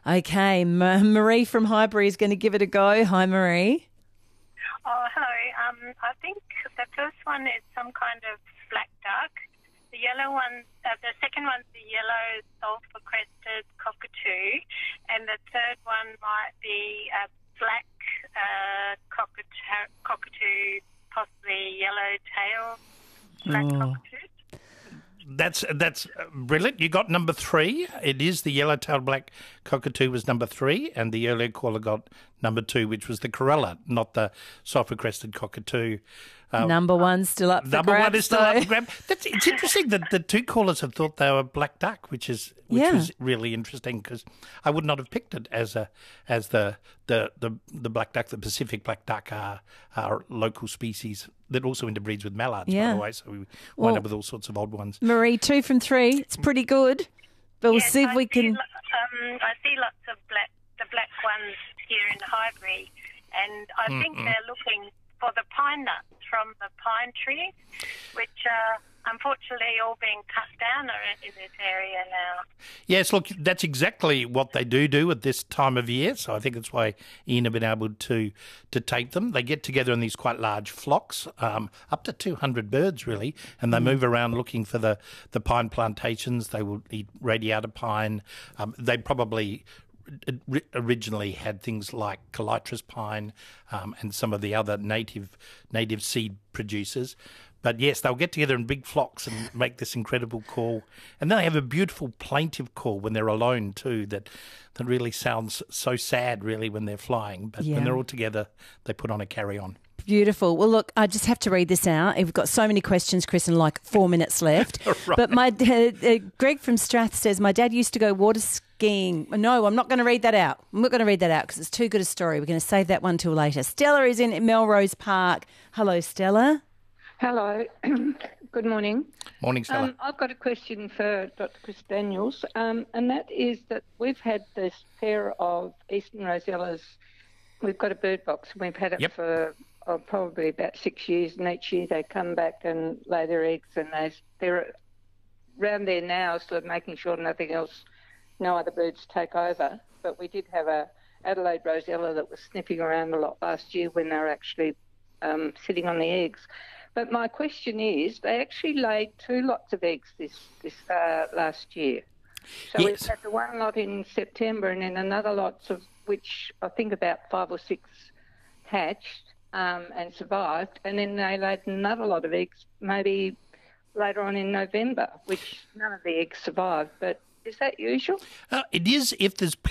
Okay, Marie from Highbury is going to give it a go. Hi, Marie. Oh, hello. I think the first one is some kind of black duck. The yellow one, the second one's the yellow sulphur-crested cockatoo, and the third one might be a black cockatoo, possibly yellow-tailed black cockatoo. That's brilliant. You got number 3. It is the yellow-tailed black cockatoo was number 3, and the earlier caller got number 2, which was the Corella, not the sulphur-crested cockatoo. Number 1 still up for grabs. Number 1 is still up for grab. It's interesting that the 2 callers have thought they were black duck, which was really interesting because I would not have picked it as the black duck, the Pacific black duck are local species that also interbreeds with mallards, by the way, so we wind up with all sorts of odd ones. Marie, 2 from 3. It's pretty good. But we'll see if we can... I see lots of the black ones here in Highbury, and I think they're looking for the pine nuts from the pine trees, which are unfortunately all being cut down in this area now. Yes, look, that's exactly what they do at this time of year, so I think that's why Ian have been able to take them. They get together in these quite large flocks, up to 200 birds really, and they move around looking for the pine plantations. They will eat radiata pine. They probably originally had things like calitris pine and some of the other native seed producers. But yes, they'll get together in big flocks and make this incredible call. And then they have a beautiful plaintive call when they're alone too that really sounds so sad really when they're flying. But when they're all together, they put on a carry-on. Beautiful. Well, look, I just have to read this out. We've got so many questions, Chris, and like 4 minutes left. Right. But my Greg from Strath says, my dad used to go water skiing. No, I'm not going to read that out. I'm not going to read that out because it's too good a story. We're going to save that one till later. Stella is in Melrose Park. Hello, Stella. Hello. Good morning. Morning, Stella. I've got a question for Dr. Chris Daniels, and that is that we've had this pair of Eastern Rosellas. We've got a bird box, and we've had it for probably about 6 years, and each year they come back and lay their eggs, and they're around there now, sort of making sure no other birds take over. But we did have a Adelaide Rosella that was sniffing around a lot last year when they were actually sitting on the eggs. But my question is, they actually laid 2 lots of eggs this last year. So we've had the one lot in September and then another lot of which I think about 5 or 6 hatched and survived, and then they laid another lot of eggs maybe later on in November, which none of the eggs survived. But is that usual? It is if there's